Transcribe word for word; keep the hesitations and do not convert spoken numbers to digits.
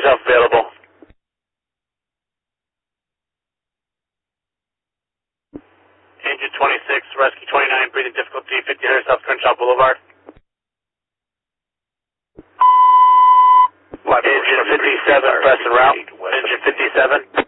yourself available. Engine twenty-six, Rescue twenty-nine, breathing difficulty, fifty hundred South Crenshaw Boulevard. Engine fifty-seven, press and route. Engine fifty-seven.